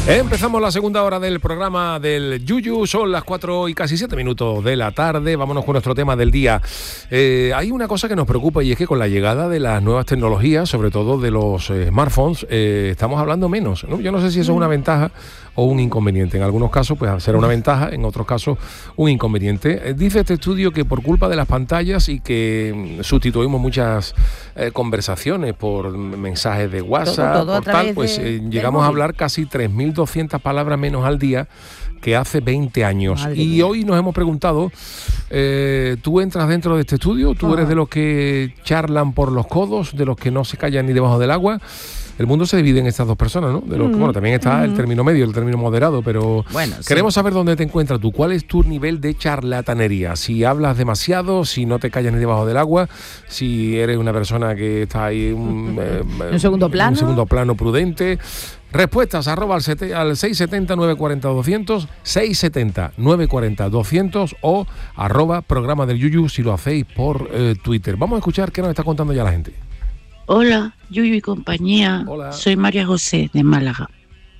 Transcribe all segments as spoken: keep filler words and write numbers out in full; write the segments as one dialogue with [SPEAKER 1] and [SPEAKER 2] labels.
[SPEAKER 1] Empezamos la segunda hora del programa del Yuyu, son las cuatro y casi siete minutos de la tarde, vámonos con nuestro tema del día. Eh, hay una cosa que nos preocupa y es que con la llegada de las nuevas tecnologías, sobre todo de los eh, smartphones, eh, estamos hablando menos, ¿no? Yo no sé si eso es una ventaja o un inconveniente. En algunos casos pues será una ventaja, en otros casos un inconveniente. Eh, dice este estudio que por culpa de las pantallas y que sustituimos muchas eh, conversaciones por mensajes de WhatsApp, todo, todo por tal, pues de, eh, llegamos a hablar casi tres mil doscientas palabras menos al día que hace veinte años. Madre y mía. Hoy nos hemos preguntado, eh, ¿tú entras dentro de este estudio? ¿Tú oh. eres de los que charlan por los codos, de los que no se callan ni debajo del agua? El mundo se divide en estas dos personas, ¿no? De los, mm. Bueno, también está mm. el término medio, el término moderado, pero bueno, queremos sí. saber dónde te encuentras tú. ¿Cuál es tu nivel de charlatanería? Si hablas demasiado, si no te callas ni debajo del agua, si eres una persona que está ahí un, eh,
[SPEAKER 2] ¿Un segundo plano?
[SPEAKER 1] Un segundo plano prudente. Respuestas arroba al, sete, al seis siete cero, nueve cuatro cero, doscientos, seis siete cero, nueve cuatro cero, doscientos o arroba programa del Yuyu si lo hacéis por eh, Twitter. Vamos a escuchar qué nos está contando ya la gente.
[SPEAKER 3] Hola, Yuyu y compañía.
[SPEAKER 1] Hola.
[SPEAKER 3] Soy María José de Málaga.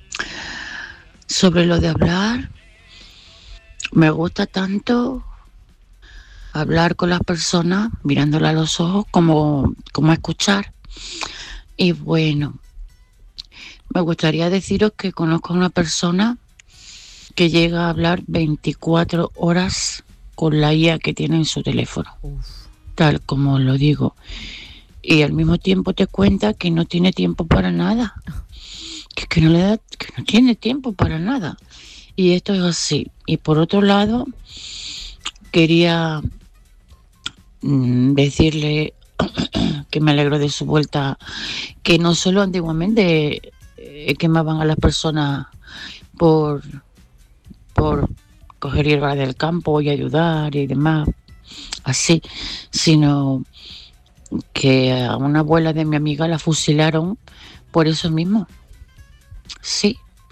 [SPEAKER 3] Sobre lo de hablar, me gusta tanto hablar con las personas mirándolas a los ojos como, como escuchar. Y bueno, me gustaría deciros que conozco a una persona que llega a hablar veinticuatro horas con la I A que tiene en su teléfono. Uf. Tal como lo digo. Y al mismo tiempo te cuenta que no tiene tiempo para nada. Que, que, no le da, que no tiene tiempo para nada. Y esto es así. Y por otro lado, quería mmm, decirle que me alegro de su vuelta, que no solo antiguamente eh, quemaban a las personas por, por coger hierba del campo y ayudar y demás, así, sino que a una abuela de mi amiga la fusilaron por eso mismo. Sí.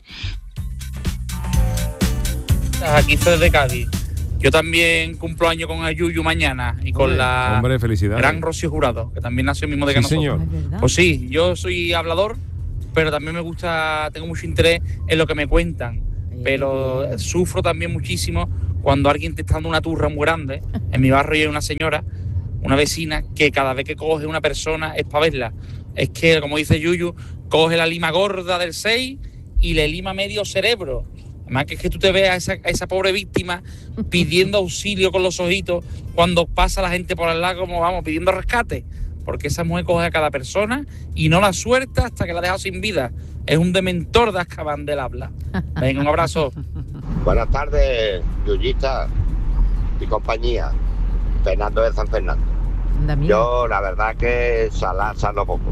[SPEAKER 4] Aquí soy de Cádiz. Yo también cumplo año con el Yuyu mañana y con
[SPEAKER 1] hombre,
[SPEAKER 4] la
[SPEAKER 1] hombre, felicidades.
[SPEAKER 4] Gran Rocío Jurado, que también nació el mismo de que
[SPEAKER 1] sí,
[SPEAKER 4] nosotros.
[SPEAKER 1] Señor.
[SPEAKER 4] Pues sí, yo soy hablador, pero también me gusta, tengo mucho interés en lo que me cuentan. Pero sufro también muchísimo cuando alguien te está dando una turra muy grande. En mi barrio hay una señora, una vecina, que cada vez que coge una persona es para verla. Es que, como dice Yuyu, coge la lima gorda del seis y le lima medio cerebro. Además que es que tú te ves a esa, a esa pobre víctima pidiendo auxilio con los ojitos cuando pasa la gente por al lado, como vamos, pidiendo rescate. Porque esa mujer coge a cada persona y no la suelta hasta que la deja sin vida. Es un dementor de Azkaban del habla. Venga, un abrazo.
[SPEAKER 5] Buenas tardes, Yuyista y compañía. Fernando de San Fernando. Yo, la verdad que salar, salgo poco.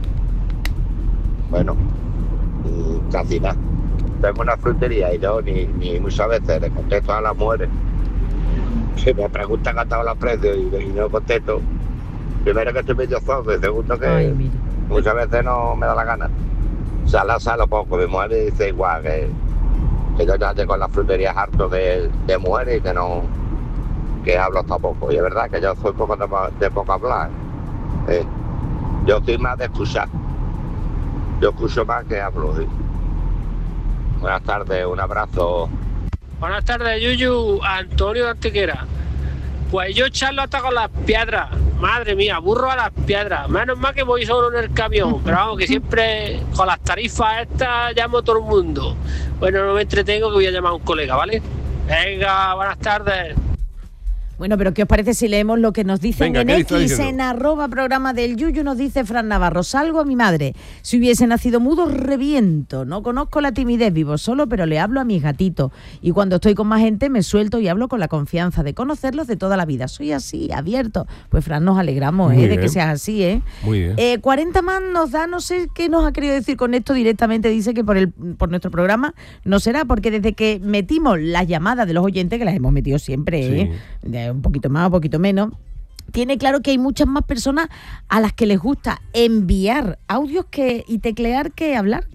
[SPEAKER 5] Bueno, casi nada. Tengo una frutería y yo ni, ni muchas veces le contesto a las mujeres que me preguntan hasta los precios y, y no contesto. Primero que estoy medio sordo y segundo que Ay, muchas veces no me da la gana. Sala, salo poco. Mi mujer me dice igual que, que yo ya tengo en las fruterías harto de, de mujeres y que no que hablo hasta poco. Y es verdad que yo soy poco de, de poco hablar. Eh, yo estoy más de escuchar. Yo escucho más que hablo. ¿Sí? Buenas tardes, un abrazo.
[SPEAKER 6] Buenas tardes, Yuyu, Antonio de Antequera. Pues yo charlo hasta con las piedras. Madre mía, burro a las piedras. Menos mal que voy solo en el camión. Pero vamos, que siempre con las tarifas estas llamo a todo el mundo. Bueno, no me entretengo que voy a llamar a un colega, ¿vale? Venga, buenas tardes.
[SPEAKER 2] Bueno, pero ¿qué os parece si leemos lo que nos dicen
[SPEAKER 1] Venga,
[SPEAKER 2] en X, en arroba programa del Yuyu? Nos dice Fran Navarro: salgo a mi madre. Si hubiese nacido mudo, reviento. No conozco la timidez, vivo solo, pero le hablo a mis gatitos. Y cuando estoy con más gente, me suelto y hablo con la confianza de conocerlos de toda la vida. Soy así, abierto. Pues Fran, nos alegramos ¿eh? de que seas así, ¿eh?
[SPEAKER 1] Muy bien.
[SPEAKER 2] Eh, cuarenta más nos da, no sé qué nos ha querido decir con esto directamente. Dice que por, el, por nuestro programa no será, porque desde que metimos las llamadas de los oyentes, que las hemos metido siempre, ¿eh?
[SPEAKER 1] Sí.
[SPEAKER 2] De un poquito más, un poquito menos, tiene claro que hay muchas más personas a las que les gusta enviar audios que y teclear que hablar.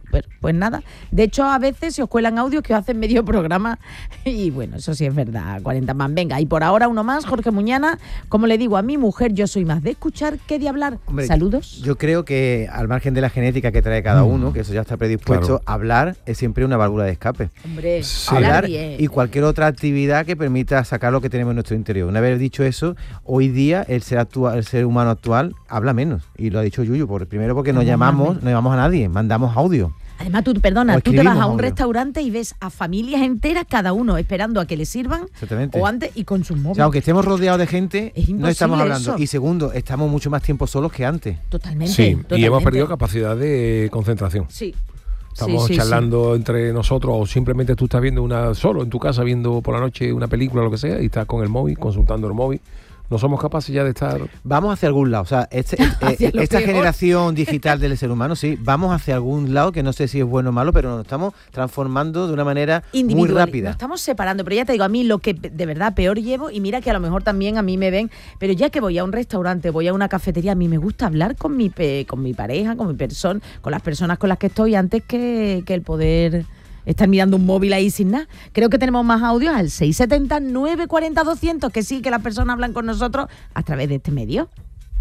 [SPEAKER 2] Pues, pues nada, de hecho a veces se os cuelan audios que os hacen medio programa y bueno, eso sí es verdad, cuarenta más. Venga, y por ahora uno más, Jorge Muñana. Como le digo a mi mujer, yo soy más de escuchar que de hablar. Hombre, saludos.
[SPEAKER 7] Yo creo que al margen de la genética que trae cada uno, que eso ya está predispuesto, claro, hablar es siempre una válvula de escape.
[SPEAKER 2] Hombre,
[SPEAKER 7] sí. Hablar y cualquier otra actividad que permita sacar lo que tenemos en nuestro interior. Una vez dicho eso, hoy día el ser, actual, el ser humano actual habla menos, y lo ha dicho Yuyu, por, primero porque no llamamos, no llamamos a nadie, mandamos audio.
[SPEAKER 2] Además, tú, perdona, tú te vas a un audio. restaurante y ves a familias enteras, cada uno esperando a que le sirvan, o antes, y con sus móviles.
[SPEAKER 7] O sea, aunque estemos rodeados de gente, no estamos hablando. Eso. Y segundo, estamos mucho más tiempo solos que antes.
[SPEAKER 2] Totalmente.
[SPEAKER 1] Sí,
[SPEAKER 2] totalmente.
[SPEAKER 1] Y hemos perdido capacidad de concentración.
[SPEAKER 2] Sí.
[SPEAKER 1] Estamos
[SPEAKER 2] sí, sí,
[SPEAKER 1] charlando
[SPEAKER 2] sí.
[SPEAKER 1] entre nosotros, o simplemente tú estás viendo una solo en tu casa, viendo por la noche una película o lo que sea, y estás con el móvil, consultando el móvil. No somos capaces ya de estar...
[SPEAKER 7] Vamos hacia algún lado. O sea, este, eh, esta peor. generación digital del ser humano, sí, vamos hacia algún lado que no sé si es bueno o malo, pero nos estamos transformando de una manera muy rápida.
[SPEAKER 2] Nos estamos separando, pero ya te digo, a mí lo que de verdad peor llevo, y mira que a lo mejor también a mí me ven, pero ya que voy a un restaurante, voy a una cafetería, a mí me gusta hablar con mi, con mi pareja, con mi persona, con las personas con las que estoy, antes que, que el poder... estar mirando un móvil ahí sin nada. Creo que tenemos más audios al seis setenta, nueve cuarenta, doscientos, que sí, que las personas hablan con nosotros a través de este medio.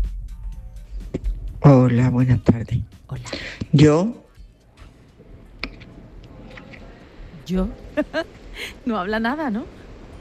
[SPEAKER 8] Hola, buenas tardes.
[SPEAKER 2] Hola.
[SPEAKER 8] Yo...
[SPEAKER 2] Yo... no habla nada, ¿no?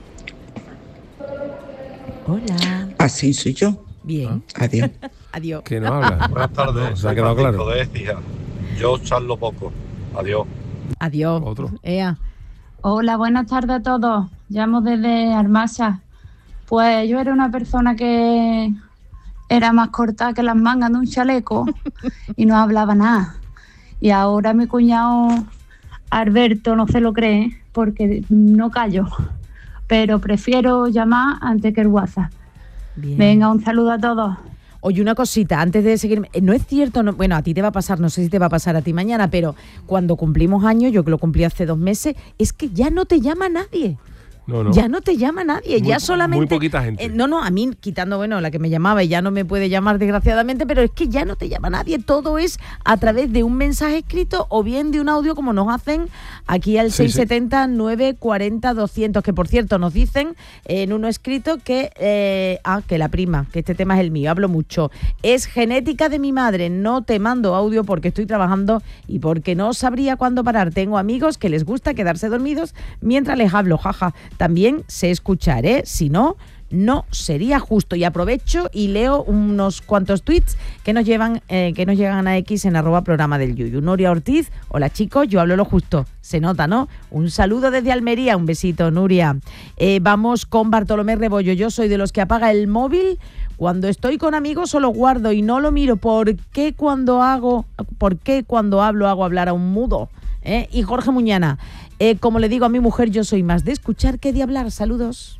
[SPEAKER 2] Hola.
[SPEAKER 8] Así soy yo.
[SPEAKER 2] Bien.
[SPEAKER 8] Adiós.
[SPEAKER 2] Adiós.
[SPEAKER 1] Que no habla.
[SPEAKER 9] Buenas tardes.
[SPEAKER 1] No, se ha quedado claro.
[SPEAKER 9] De Écija. Yo charlo poco. Adiós.
[SPEAKER 2] Adiós.
[SPEAKER 1] Otro.
[SPEAKER 2] Ea.
[SPEAKER 10] Hola, buenas tardes a todos. Llamo desde Armasa. Pues yo era una persona que era más corta que las mangas de un chaleco y no hablaba nada. Y ahora mi cuñado Alberto no se lo cree porque no callo. Pero prefiero llamar antes que el WhatsApp. Bien. Venga, un saludo a todos.
[SPEAKER 2] Oye, una cosita, antes de seguir, no es cierto, no, bueno, a ti te va a pasar, no sé si te va a pasar a ti mañana, pero cuando cumplimos años, yo que lo cumplí hace dos meses, es que ya no te llama nadie.
[SPEAKER 1] No, no.
[SPEAKER 2] Ya no te llama nadie,
[SPEAKER 1] muy,
[SPEAKER 2] ya solamente...
[SPEAKER 1] Muy poquita gente.
[SPEAKER 2] Eh, no, no, a mí, quitando, bueno, la que me llamaba y ya no me puede llamar desgraciadamente, pero es que ya no te llama nadie, todo es a través de un mensaje escrito o bien de un audio como nos hacen aquí al sí, seis setenta, nueve cuarenta, doscientos, que por cierto nos dicen en uno escrito que, eh, ah, que la prima, que este tema es el mío, hablo mucho, es genética de mi madre, no te mando audio porque estoy trabajando y porque no sabría cuándo parar, tengo amigos que les gusta quedarse dormidos mientras les hablo, jaja. También sé escuchar, ¿eh? Si no, no sería justo. Y aprovecho y leo unos cuantos tweets que nos llevan, eh, que nos llegan a X en arroba programa del Yuyu. Nuria Ortiz, hola chicos, yo hablo lo justo. Se nota, ¿no? Un saludo desde Almería, un besito, Nuria. Eh, vamos con Bartolomé Rebollo. Yo soy de los que apaga el móvil. Cuando estoy con amigos solo guardo y no lo miro. ¿Por qué cuando hago, por qué cuando hablo hago hablar a un mudo? ¿Eh? Y Jorge Muñana, eh, como le digo a mi mujer, yo soy más de escuchar que de hablar. Saludos.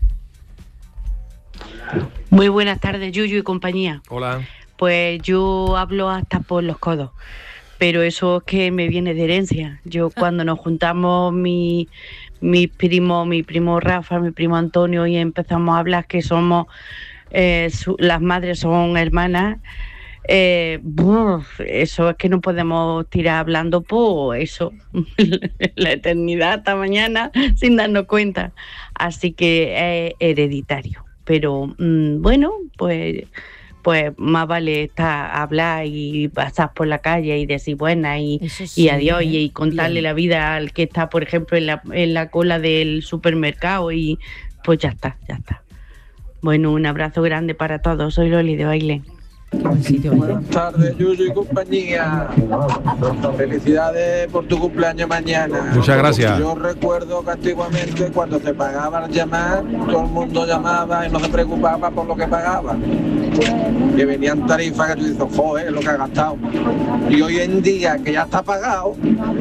[SPEAKER 11] Muy buenas tardes, Yuyu y compañía.
[SPEAKER 1] Hola.
[SPEAKER 11] Pues yo hablo hasta por los codos, pero eso es que me viene de herencia. Yo cuando nos juntamos mi, mi primo, mi primo Rafa, mi primo Antonio y empezamos a hablar que somos, eh, su, las madres son hermanas, Eh, buf, eso es que no podemos tirar hablando por eso la eternidad hasta mañana sin darnos cuenta, así que es hereditario, pero mmm, bueno, pues pues más vale estar hablar y pasar por la calle y decir buenas y, sí, y adiós, ¿eh? y, y contarle Bien. la vida al que está, por ejemplo, en la, en la cola del supermercado, y pues ya está, ya está. Bueno, un abrazo grande para todos. Soy Loli de Baile.
[SPEAKER 12] Buenas tardes, Yuyu y compañía. Felicidades por tu cumpleaños mañana.
[SPEAKER 1] Muchas gracias.
[SPEAKER 12] Yo recuerdo que antiguamente cuando se pagaban llamar, todo el mundo llamaba y no se preocupaba por lo que pagaba. Que venían tarifas que tú dices, joder, es lo que has gastado. Y hoy en día, que ya está pagado,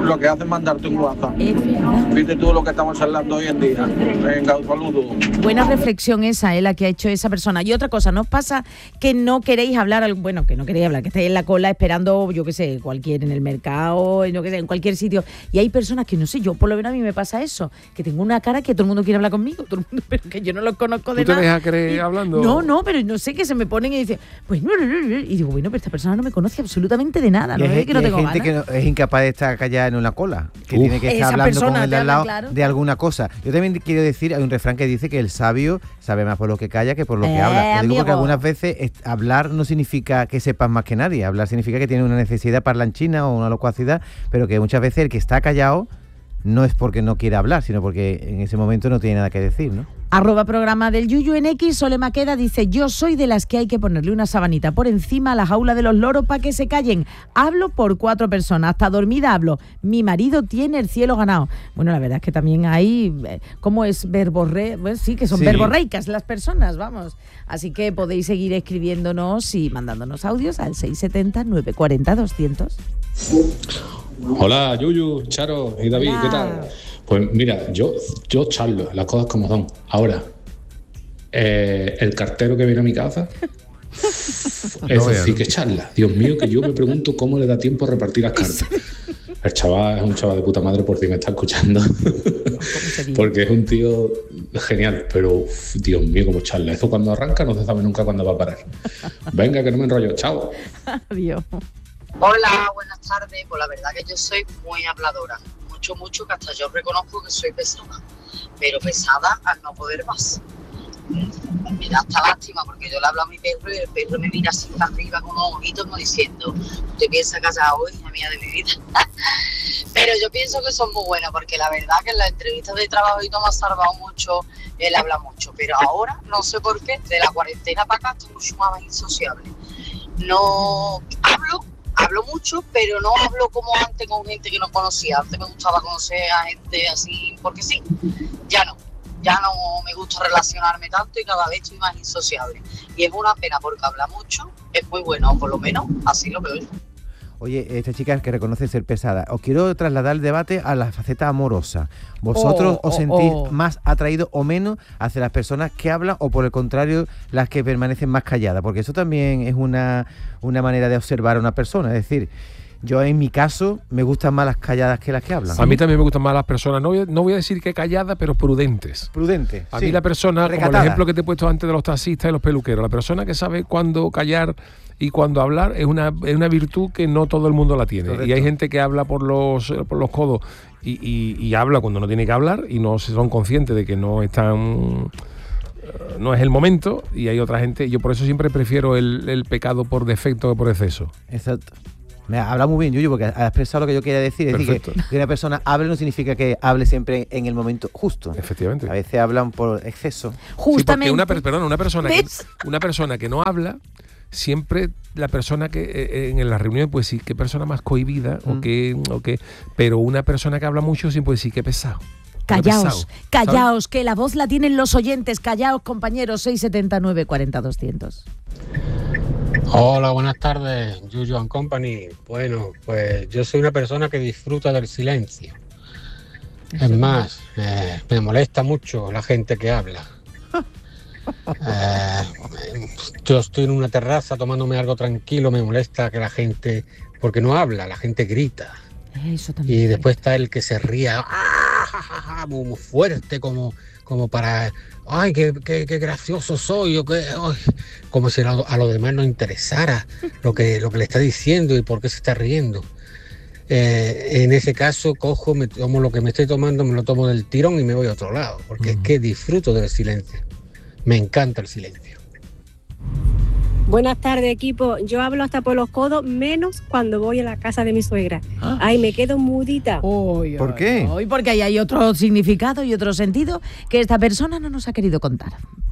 [SPEAKER 12] lo que hace es mandarte un WhatsApp. Fíjate tú lo que estamos hablando hoy en día. Venga, un saludo.
[SPEAKER 2] Buena reflexión esa, eh, la que ha hecho esa persona. Y otra cosa, ¿no pasa que no queréis hablar, bueno, que no queréis hablar, que estáis en la cola esperando, yo qué sé, cualquier, en el mercado, yo qué sé, en cualquier sitio, y hay personas que no sé, yo por lo menos a mí me pasa eso, que tengo una cara que todo el mundo quiere hablar conmigo, todo el mundo, pero que yo no los conozco de
[SPEAKER 1] ¿Tú te
[SPEAKER 2] nada.
[SPEAKER 1] dejas creer hablando?
[SPEAKER 2] No, no, pero no sé, que se me ponen y dicen, pues no, no, no, no, y digo, bueno, pero esta persona no me conoce absolutamente de nada, no
[SPEAKER 7] Y
[SPEAKER 2] es
[SPEAKER 7] hay,
[SPEAKER 2] que no
[SPEAKER 7] y hay
[SPEAKER 2] tengo
[SPEAKER 7] gente
[SPEAKER 2] ganas.
[SPEAKER 7] que no- es incapaz de estar callada en una cola, que
[SPEAKER 1] Uf.
[SPEAKER 7] tiene que estar
[SPEAKER 2] Esa
[SPEAKER 7] hablando con
[SPEAKER 2] persona
[SPEAKER 7] el
[SPEAKER 2] te
[SPEAKER 7] de al
[SPEAKER 2] habla,
[SPEAKER 7] lado
[SPEAKER 2] claro.
[SPEAKER 7] de alguna cosa. Yo también quiero decir, hay un refrán que dice que el sabio sabe más por lo que calla que por lo que
[SPEAKER 2] Eh,
[SPEAKER 7] habla. Lo digo porque
[SPEAKER 2] amigo.
[SPEAKER 7] algunas veces es- hablar no significa que sepas más que nadie, hablar significa que tienes una necesidad parlanchina o una locuacidad, pero que muchas veces el que está callado no es porque no quiera hablar, sino porque en ese momento no tiene nada que decir, ¿no?
[SPEAKER 2] Arroba programa del Yuyu en X, Sole Maqueda dice, yo soy de las que hay que ponerle una sabanita por encima a la jaula de los loros para que se callen. Hablo por cuatro personas, hasta dormida hablo. Mi marido tiene el cielo ganado. Bueno, la verdad es que también hay, eh, ¿cómo es verborre? Pues sí, que son
[SPEAKER 1] Sí.
[SPEAKER 2] verborreicas las personas, vamos. Así que podéis seguir escribiéndonos y mandándonos audios al seis setenta, nueve cuarenta, doscientos.
[SPEAKER 13] Hola, Yuyu, Charo y David,
[SPEAKER 2] Hola.
[SPEAKER 13] ¿qué tal? Pues mira, yo, yo charlo, las cosas como son. Ahora, eh, el cartero que viene a mi casa, eso
[SPEAKER 1] veas,
[SPEAKER 13] sí
[SPEAKER 1] ¿no?
[SPEAKER 13] que charla. Dios mío, que yo me pregunto cómo le da tiempo a repartir las cartas. El chaval es un chaval de puta madre por si me está escuchando. Porque es un tío genial, pero uf, Dios mío, cómo charla. Eso cuando arranca no se sabe nunca cuándo va a parar. Venga, que no me enrollo. Chao.
[SPEAKER 2] Adiós.
[SPEAKER 14] Hola, buenas tardes. Pues la verdad que yo soy muy habladora. Mucho, mucho, que hasta yo reconozco que soy pesada. Pero pesada al no poder más. Me da hasta lástima porque yo le hablo a mi perro y el perro me mira así para arriba con unos ojitos como diciendo, ¿usted piensa callar hoy, hija mía de mi vida? Pero yo pienso que son muy buenas porque la verdad que en las entrevistas de trabajo y todo me ha salvado mucho, él habla mucho. Pero ahora, no sé por qué, de la cuarentena para acá estoy mucho más insociable. No hablo, hablo mucho, pero no hablo como antes con gente que no conocía. Antes me gustaba conocer a gente así porque sí, ya no. Ya no me gusta relacionarme tanto y cada vez estoy más insociable. Y es una pena porque habla mucho, es muy bueno, o por lo menos así lo veo yo.
[SPEAKER 7] Oye, esta chica que reconoce ser pesada, os quiero trasladar el debate a la faceta amorosa. ¿Vosotros
[SPEAKER 2] Oh,
[SPEAKER 7] os
[SPEAKER 2] oh,
[SPEAKER 7] sentís
[SPEAKER 2] oh.
[SPEAKER 7] más atraídos o menos hacia las personas que hablan o por el contrario las que permanecen más calladas? Porque eso también es una, una manera de observar a una persona. Es decir, yo en mi caso me gustan más las calladas que las que hablan.
[SPEAKER 1] A mí también me gustan más las personas, no voy a, no voy a decir que calladas, pero prudentes.
[SPEAKER 7] Prudente.
[SPEAKER 1] A
[SPEAKER 7] sí.
[SPEAKER 1] mí la persona, como el
[SPEAKER 7] Recatada.
[SPEAKER 1] ejemplo que te he puesto antes de los taxistas y los peluqueros, la persona que sabe cuándo callar y cuándo hablar es una, es una virtud que no todo el mundo la tiene.
[SPEAKER 7] Correcto.
[SPEAKER 1] Y hay gente que habla por los, por los codos y, y, y habla cuando no tiene que hablar y no son conscientes de que no están... no es el momento, y hay otra gente, yo por eso siempre prefiero el, el pecado por defecto que por exceso.
[SPEAKER 7] Exacto. Me ha hablado muy bien, Yuyu, porque ha expresado lo que yo quería decir. Es decir, que,
[SPEAKER 1] Perfecto.
[SPEAKER 7] que una persona hable no significa que hable siempre en el momento justo.
[SPEAKER 1] Efectivamente.
[SPEAKER 7] A veces hablan por exceso.
[SPEAKER 2] Justamente.
[SPEAKER 1] Sí, porque una, per- perdona, una persona que,
[SPEAKER 2] ¿Ves?
[SPEAKER 1] una persona que no habla, siempre la persona que eh, en la reunión puede decir qué persona más cohibida o
[SPEAKER 7] Mm.
[SPEAKER 1] qué, o qué, pero una persona que habla mucho siempre puede decir qué pesado. qué
[SPEAKER 2] Callaos,
[SPEAKER 1] pesado,
[SPEAKER 2] callaos, que la voz la tienen los oyentes. Callaos, compañeros, seis setenta, nueve cuarenta, doscientos.
[SPEAKER 6] Hola, buenas tardes, Yuyu and Company. Bueno, pues yo soy una persona que disfruta del silencio. Es más, eh, me molesta mucho la gente que habla. Eh, yo estoy en una terraza tomándome algo tranquilo, me molesta que la gente, porque no habla, la gente grita.
[SPEAKER 2] Eso también.
[SPEAKER 6] Y después está el que se ría ¡ah, ja, ja, ja! Muy, muy fuerte, como, como para, ay, qué, qué, qué gracioso soy, o qué, ay", como si a lo, a lo demás no interesara lo que, lo que le está diciendo y por qué se está riendo. Eh, en ese caso cojo, me tomo lo que me estoy tomando, me lo tomo del tirón y me voy a otro lado, porque es que disfruto del silencio. Me encanta el silencio.
[SPEAKER 15] Buenas tardes, equipo. Yo hablo hasta por los codos, menos cuando voy a la casa de mi suegra. Ay, me quedo mudita.
[SPEAKER 7] ¿Por qué?
[SPEAKER 2] Hoy porque ahí hay otro significado y otro sentido que esta persona no nos ha querido contar.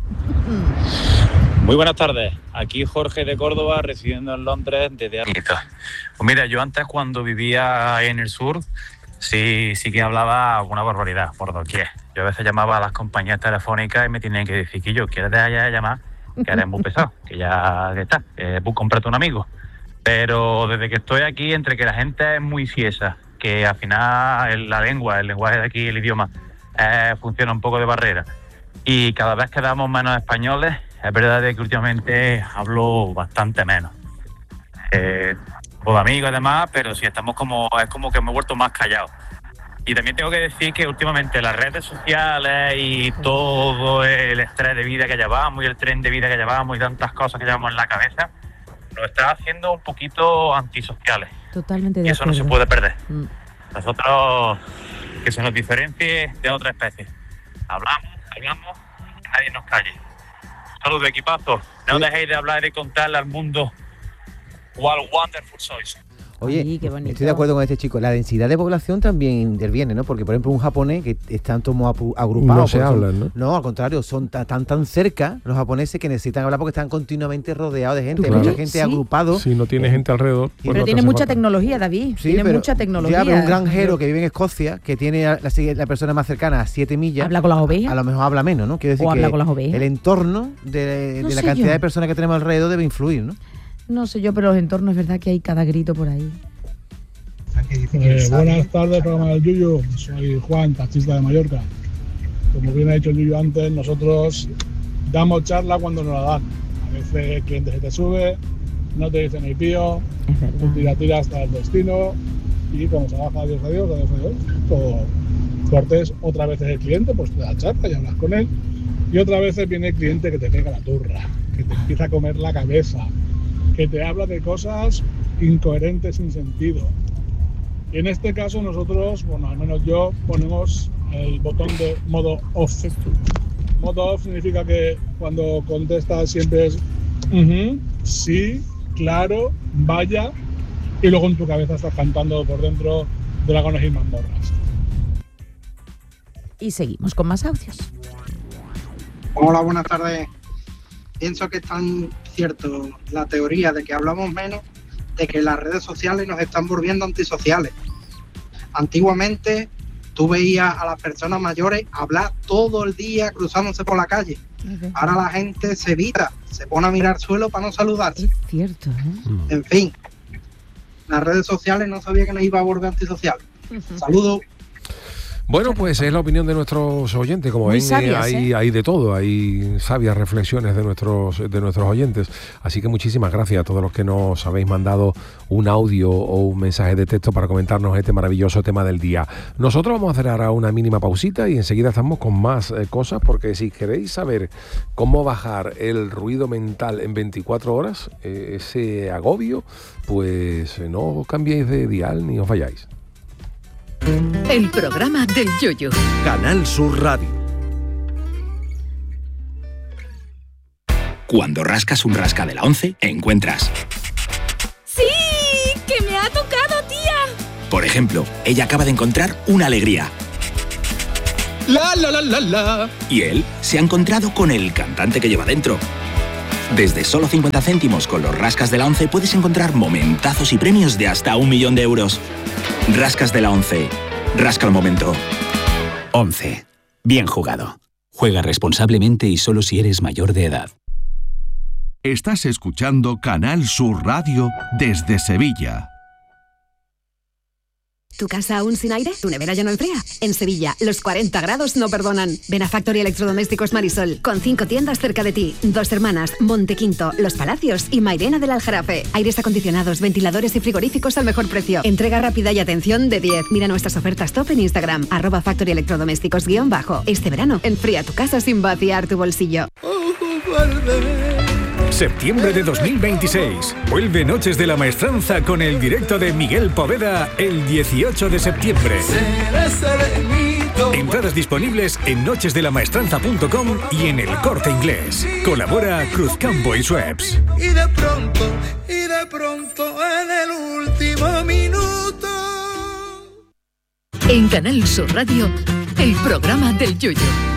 [SPEAKER 16] Muy buenas tardes, aquí Jorge de Córdoba, residiendo en Londres desde hace... Pues mira, yo antes cuando vivía en el sur, sí, sí que hablaba alguna barbaridad por doquier. Yo a veces llamaba a las compañías telefónicas y me tenían que decir que yo, ¿quieres dejar ya de llamar? Que eres muy pesado, que ya que está, que comprate un amigo. Pero desde que estoy aquí, entre que la gente es muy fiesa, porque al final la lengua, el lenguaje de aquí, el idioma, eh, funciona un poco de barrera. Y cada vez quedamos menos españoles. Es verdad que últimamente hablo bastante menos. Eh, con amigos y demás, pero sí estamos como, es como que me he vuelto más callado. Y también tengo que decir que últimamente las redes sociales y todo el estrés de vida que llevamos y el tren de vida que llevamos y tantas cosas que llevamos en la cabeza, nos está haciendo un poquito antisociales.
[SPEAKER 2] Totalmente de
[SPEAKER 16] y eso
[SPEAKER 2] acuerdo.
[SPEAKER 16] no se puede perder.
[SPEAKER 2] Mm.
[SPEAKER 16] Nosotros, que se nos diferencie de otra especie. Hablamos, hablamos, que nadie nos calle. Saludos, equipazo. No
[SPEAKER 7] Sí.
[SPEAKER 16] dejéis de hablar y de contarle al mundo cuál wonderful sois.
[SPEAKER 7] Oye,
[SPEAKER 2] Ay, qué bonito.
[SPEAKER 7] estoy de acuerdo con este chico. La densidad de población también interviene, ¿no? Porque, por ejemplo, un japonés que están todos apu- agrupados.
[SPEAKER 1] No se
[SPEAKER 7] porque son-
[SPEAKER 1] hablan, ¿no?
[SPEAKER 7] No, al contrario, son tan, tan tan cerca los japoneses que necesitan hablar porque están continuamente rodeados de gente. Hay
[SPEAKER 1] Claro.
[SPEAKER 7] mucha gente
[SPEAKER 2] Sí.
[SPEAKER 7] agrupado.
[SPEAKER 1] Si no tiene gente alrededor. pues
[SPEAKER 2] Pero
[SPEAKER 1] no te
[SPEAKER 2] tiene
[SPEAKER 1] hace
[SPEAKER 2] mucha
[SPEAKER 1] falta.
[SPEAKER 2] tecnología, David.
[SPEAKER 7] Sí,
[SPEAKER 2] tiene
[SPEAKER 7] pero-
[SPEAKER 2] mucha tecnología.
[SPEAKER 7] Ya, pero un granjero que vive en Escocia, que tiene a la, la persona más cercana a siete millas.
[SPEAKER 2] ¿Habla con las ovejas?
[SPEAKER 7] A lo mejor habla menos, ¿no? Quiero decir
[SPEAKER 2] ¿O
[SPEAKER 7] que
[SPEAKER 2] habla con las ovejas?
[SPEAKER 7] el entorno de,
[SPEAKER 2] No
[SPEAKER 7] de la
[SPEAKER 2] sé
[SPEAKER 7] cantidad
[SPEAKER 2] yo.
[SPEAKER 7] de personas que tenemos alrededor debe influir, ¿no?
[SPEAKER 2] No sé yo, pero los entornos es verdad que hay cada grito por ahí.
[SPEAKER 17] Eh, buenas tardes, programa del Yuyu. Soy Juan, taxista de Mallorca. Como bien ha dicho el Yuyu antes, nosotros damos charla cuando nos la dan. A veces el cliente se te sube, no te dice ni pío,
[SPEAKER 2] Es verdad.
[SPEAKER 17] tú tira, tira hasta el destino y cuando se baja, adiós, adiós, adiós, adiós, todo cortés. Otra vez es el cliente, pues te da charla y hablas con él. Y otra vez viene el cliente que te pega la turra, que te empieza a comer la cabeza, que te habla de cosas incoherentes, sin sentido. Y en este caso nosotros, bueno, al menos yo, ponemos el botón de modo off. Modo off significa que cuando contestas siempre es "Ujú, sí, claro, vaya", y luego en tu cabeza estás cantando por dentro dragones y mazmorras.
[SPEAKER 2] Y seguimos con más audios.
[SPEAKER 18] Hola, buenas tardes. Pienso que es tan cierto la teoría de que hablamos menos, de que las redes sociales nos están volviendo antisociales. Antiguamente tú veías a las personas mayores hablar todo el día cruzándose por la calle. Ahora la gente se evita, se pone a mirar suelo para no saludarse.
[SPEAKER 2] Es cierto, ¿eh?
[SPEAKER 18] En fin, las redes sociales no sabía que nos iba a volver antisociales. Saludos.
[SPEAKER 1] Bueno, pues es la opinión de nuestros oyentes. Como
[SPEAKER 2] Muy
[SPEAKER 1] ven,
[SPEAKER 2] sabias,
[SPEAKER 1] hay,
[SPEAKER 2] ¿eh?
[SPEAKER 1] hay de todo, hay sabias reflexiones de nuestros, de nuestros oyentes. Así que muchísimas gracias a todos los que nos habéis mandado un audio o un mensaje de texto para comentarnos este maravilloso tema del día. Nosotros vamos a hacer ahora una mínima pausita y enseguida estamos con más eh, cosas, porque si queréis saber cómo bajar el ruido mental en veinticuatro horas, eh, ese agobio, pues eh, no cambiéis de dial ni os vayáis.
[SPEAKER 19] El programa del Yuyu.
[SPEAKER 20] Canal Sur Radio.
[SPEAKER 21] Cuando rascas un rasca de la once, encuentras.
[SPEAKER 19] ¡Sí! ¡Que me ha tocado, tía!
[SPEAKER 21] Por ejemplo, ella acaba de encontrar una alegría.
[SPEAKER 20] La la la la la.
[SPEAKER 21] Y él se ha encontrado con el cantante que lleva dentro. Desde solo cincuenta céntimos con los rascas de la once puedes encontrar momentazos y premios de hasta un millón de euros. Rascas de la once. Rasca el momento. once. Bien jugado. Juega responsablemente y solo si eres mayor de edad.
[SPEAKER 20] Estás escuchando Canal Sur Radio desde Sevilla.
[SPEAKER 22] ¿Tu casa aún sin aire? ¿Tu nevera ya no enfría? En Sevilla, los cuarenta grados no perdonan. Ven a Factory Electrodomésticos Marisol, con cinco tiendas cerca de ti. Dos Hermanas, Montequinto, Los Palacios y Mairena del Aljarafe. Aires acondicionados, ventiladores y frigoríficos al mejor precio. Entrega rápida y atención de diez. Mira nuestras ofertas top en Instagram, arroba Factory Electrodomésticos guión bajo. Este verano, enfría tu casa sin vaciar tu bolsillo.
[SPEAKER 23] Septiembre de dos mil veintiséis. Vuelve Noches de la Maestranza con el directo de Miguel Poveda el dieciocho de septiembre. Entradas disponibles en noches de la maestranza punto com y en El Corte Inglés. Colabora Cruzcampo y Schweppes.
[SPEAKER 24] Y de pronto, y de pronto en el último minuto.
[SPEAKER 19] En Canal Sur Radio, el programa del Yuyu.